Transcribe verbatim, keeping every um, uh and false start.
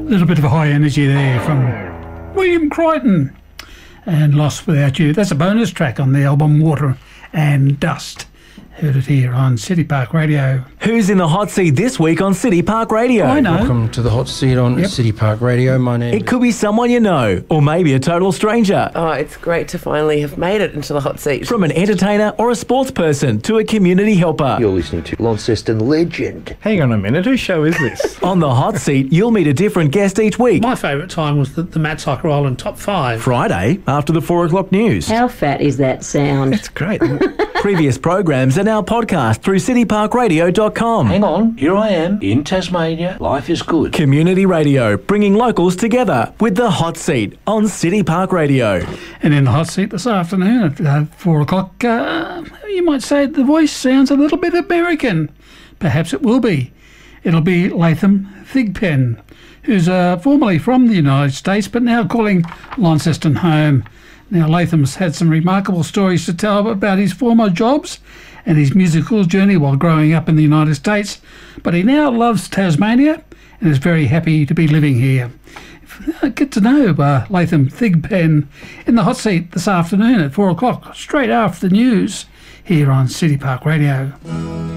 little bit of a high energy there from William Crichton and Lost Without You. That's a bonus track on the album Water and Dust. Heard it here on City Park Radio. Who's in the hot seat this week on City Park Radio? I know. Welcome to the hot seat on Yep. City Park Radio. My name It could be someone you know, or maybe a total stranger. Oh, it's great to finally have made it into the hot seat. From an entertainer or a sports person to a community helper. You're listening to Launceston legend. Hang on a minute, whose show is this? On the hot seat, you'll meet a different guest each week. My favourite time was the, the Matt Cycle Island top five. Friday, after the four o'clock news. How fat is that sound? It's great. Previous programs are now podcast through city park radio dot com. Hang on, here I am in Tasmania. Life is good. Community radio, bringing locals together with the hot seat on City Park Radio. And in the hot seat this afternoon at uh, four o'clock, uh, you might say the voice sounds a little bit American. Perhaps it will be. It'll be Latham Thigpen, who's uh, formerly from the United States but now calling Launceston home. Now, Latham's had some remarkable stories to tell about his former jobs and his musical journey while growing up in the United States, but he now loves Tasmania and is very happy to be living here. Get to know uh, Latham Thigpen in the hot seat this afternoon at four o'clock, straight after the news here on City Park Radio.